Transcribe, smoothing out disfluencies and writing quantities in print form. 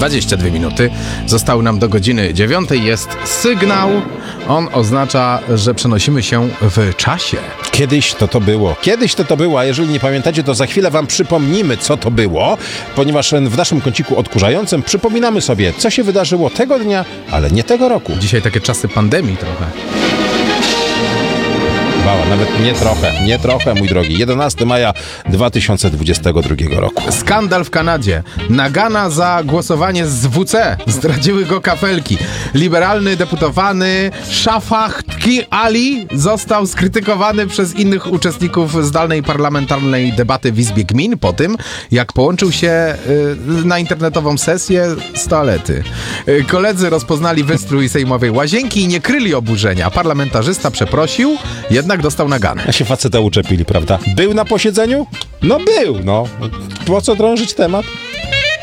22 minuty. Zostały nam do godziny 9. Jest sygnał. On oznacza, że przenosimy się w czasie. Kiedyś to było, a jeżeli nie pamiętacie, to za chwilę wam przypomnimy, co to było, ponieważ w naszym kąciku odkurzającym przypominamy sobie, co się wydarzyło tego dnia, ale nie tego roku. Dzisiaj takie czasy pandemii trochę. Nawet nie trochę, mój drogi. 11 maja 2022 roku. Skandal w Kanadzie. Nagana za głosowanie z WC. Zdradziły go kafelki. Liberalny deputowany Shafaqat Ali został skrytykowany przez innych uczestników zdalnej parlamentarnej debaty w Izbie Gmin po tym, jak połączył się na internetową sesję z toalety. Koledzy rozpoznali wystrój sejmowej łazienki i nie kryli oburzenia. Parlamentarzysta przeprosił, jednak dostał naganę. A się faceta uczepili, prawda? Był na posiedzeniu? No był, no. Po co drążyć temat?